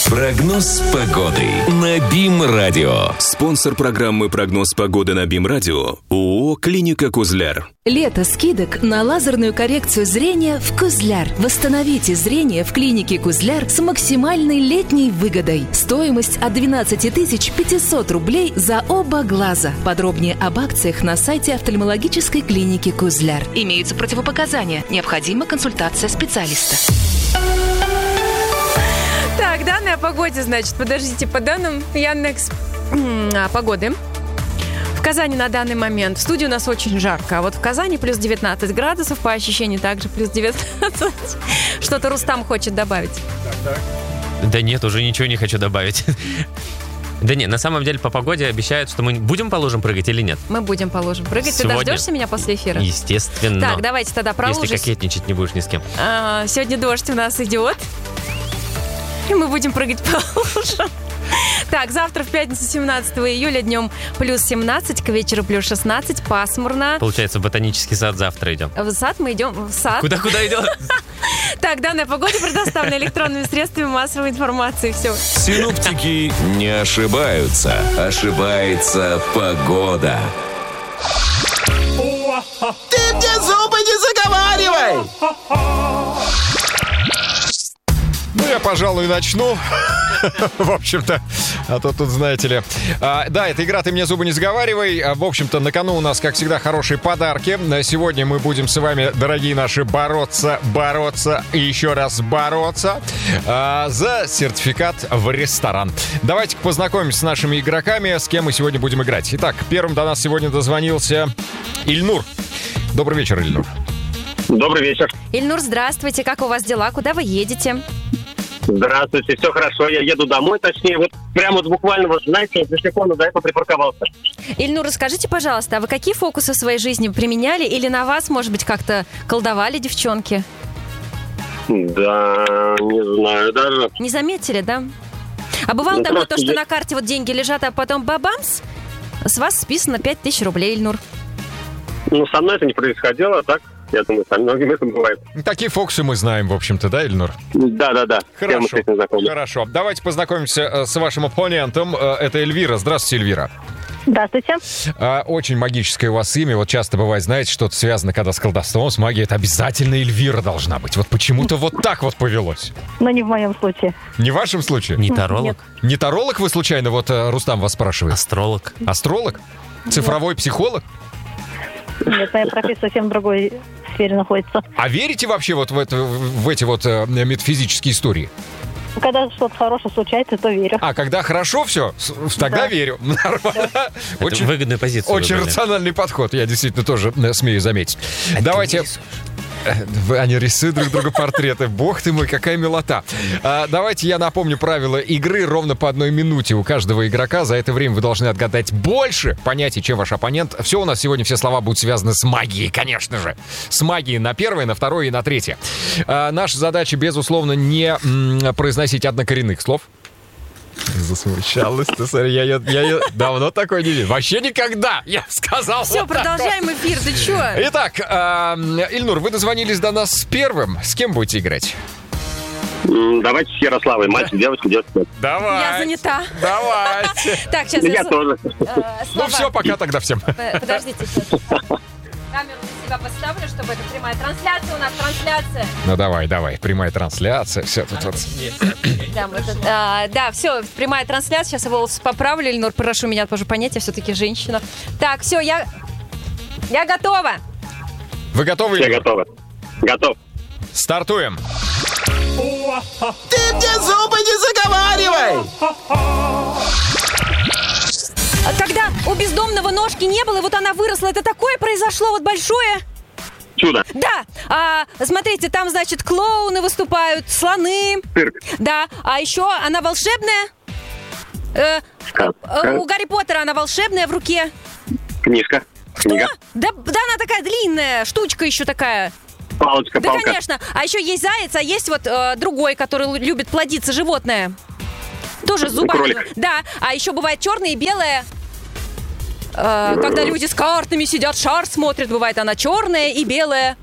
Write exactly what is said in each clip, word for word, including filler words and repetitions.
Прогноз погоды на БИМ-радио. Спонсор программы «Прогноз погоды» на БИМ-радио ООО «Клиника Кузляр». Лето скидок на лазерную коррекцию зрения в Кузляр. Восстановите зрение в клинике Кузляр с максимальной летней выгодой. Стоимость от двенадцать тысяч пятьсот рублей за оба глаза. Подробнее об акциях на сайте офтальмологической клиники Кузляр. Имеются противопоказания. Необходима консультация специалиста. Так, данные о погоде, значит, подождите, по данным Яндекс а, погоды. В Казани на данный момент, в студии у нас очень жарко, а вот в Казани плюс девятнадцать градусов, по ощущению также плюс девятнадцать. Что-то Рустам хочет добавить. Так, так. Да нет, уже ничего не хочу добавить. Да нет, на самом деле по погоде обещают, что мы будем по лужам прыгать или нет? Мы будем по лужам прыгать. Сегодня? Ты дождешься меня после эфира? Естественно. Так, давайте тогда про Если лужи. кокетничать не будешь ни с кем. А, сегодня дождь у нас идет. И мы будем прыгать по лужам. Так, завтра в пятницу семнадцатого июля днем плюс семнадцать, к вечеру плюс шестнадцать, пасмурно. Получается, в ботанический сад завтра идем. В сад мы идем, в сад. Куда-куда идем? Так, данная погода предоставлена электронными средствами массовой информации. Все. Синоптики не ошибаются. Ошибается погода. Ты мне зубы не заговаривай! Ну, я, пожалуй, начну. В общем-то, а то тут, знаете ли... А, да, это игра «Ты мне зубы не заговаривай». А, в общем-то, на кону у нас, как всегда, хорошие подарки. Сегодня мы будем с вами, дорогие наши, бороться, бороться и еще раз бороться а, за сертификат в ресторан. Давайте познакомимся с нашими игроками, с кем мы сегодня будем играть. Итак, первым до нас сегодня дозвонился Ильнур. Добрый вечер, Ильнур. Добрый вечер. Ильнур, здравствуйте. Как у вас дела? Куда вы едете? Здравствуйте, все хорошо, я еду домой, точнее, вот прямо вот буквально, вот, знаете, за секунду до этого припарковался. Ильнур, расскажите, пожалуйста, а вы какие фокусы в своей жизни применяли или на вас, может быть, как-то колдовали девчонки? Да, не знаю даже. Не заметили, да? А бывало Ну, такое, то, просто что я- на карте вот деньги лежат, а потом бабамс, с вас списано пять тысяч рублей, Ильнур. Ну, со мной это не происходило, а так, я думаю, со многими это бывает. Такие фокусы мы знаем, в общем-то, да, Ильнур? Да-да-да, все мы с Хорошо, этим знакомы. хорошо. Давайте познакомимся э, с вашим оппонентом. Э, Это Эльвира. Здравствуйте, Эльвира. Здравствуйте. А, очень магическое у вас имя. Вот часто бывает, знаете, что-то связано, когда с колдовством, с магией. Это обязательно Эльвира должна быть. Вот почему-то вот так вот повелось. Но не в моем случае. Не в вашем случае? Не таролог? Нет. Не таролог вы случайно? Вот э, Рустам вас спрашивает. Астролог? Астролог? Цифровой психолог? Нет, моя профессия совсем в другой сфере находится. А верите вообще вот в, это, в эти вот э, метафизические истории? Когда что-то хорошее случается, то верю. А когда хорошо все, тогда Да. верю. Нормально. Это Очень, выгодную позицию очень выбрали. рациональный подход. Я действительно тоже э, смею заметить. А ты Давайте... не рисуешь? Вы- Они рисуют друг друга портреты. Бог ты мой, какая милота. А, давайте я напомню правила игры. Ровно по одной минуте у каждого игрока. За это время вы должны отгадать больше понятий, чем ваш оппонент. Все у нас сегодня, все слова будут связаны с магией, конечно же. С магией на первое, на второе и на третье. А, наша задача, безусловно, не м, произносить однокоренных слов. Засмущалась ты, смотри, я, я, я, я давно такой не видел. Вообще никогда, я сказал. Все, вот так вот. продолжаем эфир, ты чё? Итак, э, Ильнур, вы дозвонились до нас с первым. С кем будете играть? М, Давайте с Ярославой, мальчик, девочка, девочка. Давай. Я занята. Давайте. Так, сейчас Я тоже. Ну все, пока тогда всем. Подождите, сейчас. Камеру на себя поставлю, чтобы это прямая трансляция у нас, трансляция. Ну давай, давай, прямая трансляция, все тут вот. Да, вот это, а, да, все, прямая трансляция. Сейчас я волосы поправлю, Ильнур, прошу меня тоже понять, я все-таки женщина. Так, все, я, я готова. Вы готовы? Я Ильнур? готова. Готов. Стартуем. Ты мне зубы не заговаривай! А когда у бездомного ножки не было, и вот она выросла, это такое произошло вот большое? Чудо. Да, а, смотрите, там, значит, клоуны выступают, слоны. Цирк. Да, а еще она волшебная. Э, э, у Гарри Поттера она волшебная в руке. Книжка. Книга. Да, да, она такая длинная, штучка еще такая. Палочка, Да, палка. конечно. А еще есть заяц, а есть вот э, другой, который лу- любит плодиться, животное. Тоже с зубами. Кролик. Да, а еще бывает черное и белое. Э, когда люди с картами сидят, шар смотрят, бывает она черная и белая.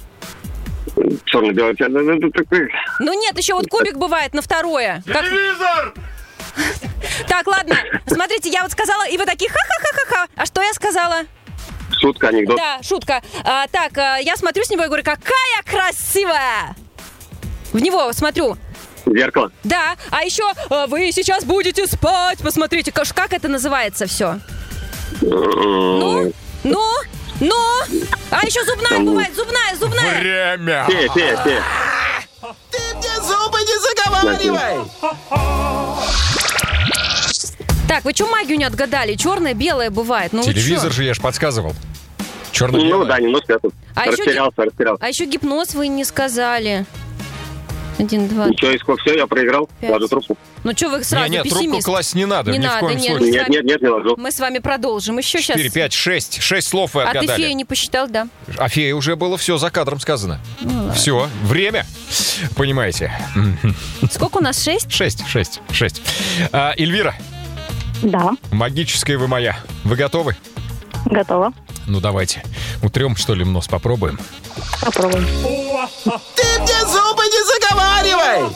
Черно-белый. Ну нет, еще вот кубик бывает на второе. Как- Телевизор! Так, ладно. Смотрите, я вот сказала, и вы такие ха-ха-ха-ха-ха. А что я сказала? Шутка, анекдот. Да, шутка. А, так, а, я смотрю с него и говорю, какая красивая! В него смотрю. Зеркало. Да, а еще а, вы сейчас будете спать. Посмотрите, как, как это называется все. Ну, ну, ну. А еще зубная бывает, зубная, зубная. Время. Фея, фея, фея. Ты мне зубы не заговаривай! Так, вы что магию не отгадали? Черное, белое бывает. Ну, Телевизор же, я ж подсказывал. Черно-белое. Ну да, немножко я тут А еще растерялся, ги- растерялся. А еще гипноз вы не сказали. Один, два, Ничего, и сколько, все, я проиграл, пять. ложу трубку. Ну что вы сразу Не, нет, трубку пессимист? класть не надо, Не ни надо, в коем нет. случае. Нет, нет, нет, не ложу. Мы с вами продолжим. Еще сейчас. четыре, пять, шесть. шесть слов вы А ты отгадали. фею не посчитал, да? А фея уже было все за кадром сказано. Ну, Все, время. Понимаете? Сколько у нас? Шесть? Шесть, шесть, шесть. А, Эльвира, Да, магическая вы моя. Вы готовы? готова. Ну давайте. Утрем, что ли, нос попробуем. Попробуем. Ты мне зубы не заговаривай!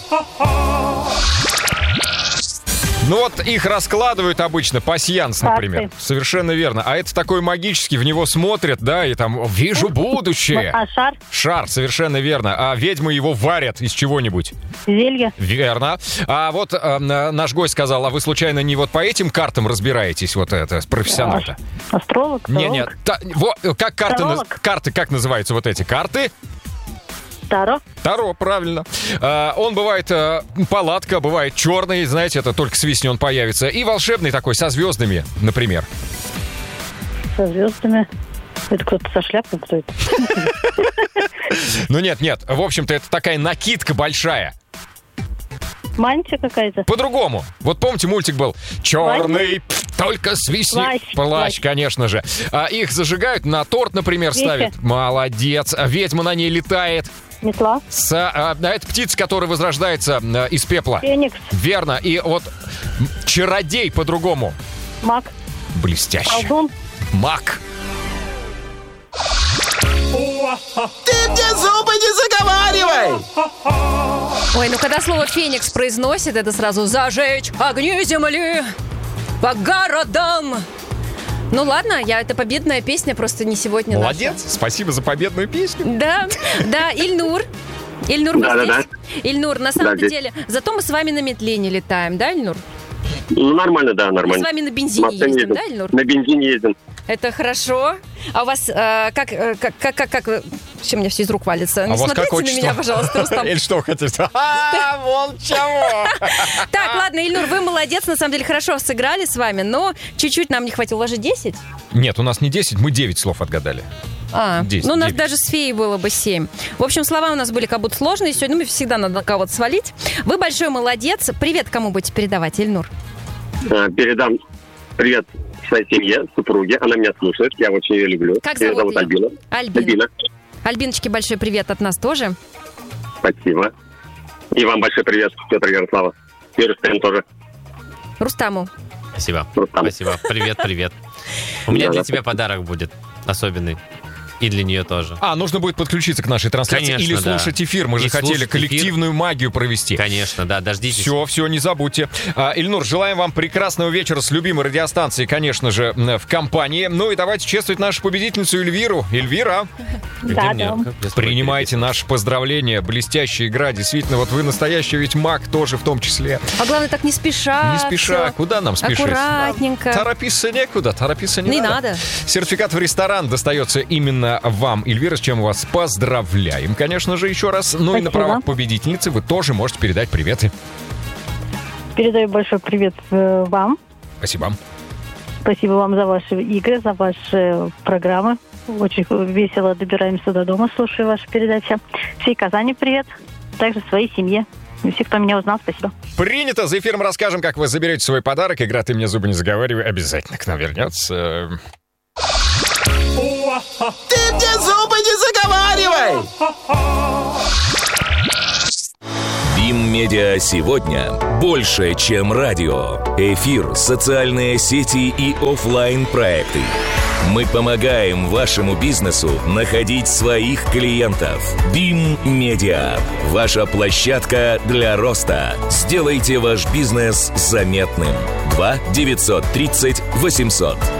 Ну вот их раскладывают обычно, пасьянс, например. Карты. Совершенно верно. А это такой магический, в него смотрят, да, и там «вижу будущее». А шар? Шар, совершенно верно. А ведьмы его варят из чего-нибудь. Зелье? Верно. А вот э, наш гость сказал, а вы случайно не вот по этим картам разбираетесь, вот это, профессионально? Астролог? Не, не, та- во- как карты, наз- Таролог. карты, как называются вот эти карты? Таро? Таро, правильно. А, он бывает э, палатка, бывает черный, знаете, это только свистни он появится. И волшебный такой, со звездами, например. Со звездами. Это кто-то со шляпой, кто это? Ну нет, нет, в общем-то это такая накидка большая. Мантия какая-то? По-другому. Вот помните, мультик был «Черный, только свистни». Плащ. Плащ, Плащ. конечно же. А их зажигают, на торт, например, Свечи. ставят. Молодец. А ведьма на ней летает. Метла? С, а, а, это птица, которая возрождается а, из пепла. Феникс? Верно. И вот м, чародей по-другому. Маг? Блестяще. Колдун? Маг. Ты мне зубы не заговаривай! Ой, ну когда слово «феникс» произносит, это сразу «зажечь огни земли по городам». Ну ладно, я это победная песня, просто не сегодня Молодец. Спасибо за победную песню. наша. Да, да, Ильнур. Ильнур, вы Да-да-да. здесь? Ильнур, на самом Да, здесь. деле, зато мы с вами на метле не летаем, да, Ильнур? Ну, нормально, да, Мы нормально. с вами на бензине Машине ездим, да, Ильнур? На бензине ездим. Это хорошо. А у вас э, как, э, как, как, как, как, вы- все, у меня все из рук валится. А Не у вас смотрите какое на число? меня, пожалуйста, Рустам. Или что хотите? А, вон чего. Так, ладно, Ильнур, вы молодец, на самом деле хорошо сыграли с вами, но чуть-чуть нам не хватило, уже десять. Нет, у нас не десять, мы девять слов отгадали. А, десять, ну у нас девять. даже с феей было бы семь. В общем, слова у нас были как будто сложные сегодня, ну, всегда надо кого-то свалить. Вы большой молодец. Привет кому будете передавать, Ильнур? А, Передам привет своей семье, супруге. Она меня слушает, я очень ее люблю. Как Ее зовут зовут ее? Альбина. Альбина. Альбина. Альбиночке большой привет от нас тоже. Спасибо. И вам большой привет, Петр Ярослава. И Рустем тоже. Рустаму. Спасибо. Вот там. Спасибо. Привет, привет. У меня для Да-да. тебя подарок будет особенный. И для нее тоже. А, нужно будет подключиться к нашей трансляции. Конечно, Или да. слушать эфир. Мы И же хотели слушать коллективную магию провести. Конечно, да, дождитесь. Все, все, не забудьте. А, Ильнур, желаем вам прекрасного вечера с любимой радиостанцией, конечно же, м, в компании. Ну и давайте чествовать нашу победительницу Эльвиру. Эльвира, Где Да, мне? да. Как я с тобой принимайте наши поздравления. Блестящая игра. Действительно, вот вы настоящий ведь маг тоже в том числе. А главное, так не спеша. Не спеша. всё. Куда нам спешить? Аккуратненько. Торопиться некуда, торопиться не, Не надо. Сертификат в ресторан достается именно вам, Эльвира, с чем вас поздравляем. Конечно же, еще раз. Ну и на Спасибо. правах победительницы вы тоже можете передать приветы. Передаю большой привет э, вам. Спасибо. Спасибо вам за ваши игры, за ваши программы. Очень весело добираемся до дома, слушаю ваши передачи. Всей Казани привет. Также своей семье. И все, кто меня узнал, спасибо. Принято. За эфиром расскажем, как вы заберете свой подарок. Игра «Ты мне зубы не заговаривай» обязательно к нам вернется. Ты мне зубы не заговаривай! Бим BIM-медиа сегодня больше, чем радио. Эфир, социальные сети и офлайн проекты. Мы помогаем вашему бизнесу находить своих клиентов. BIM-медиа. Ваша площадка для роста. Сделайте ваш бизнес заметным. два девятьсот тридцать восемьсот.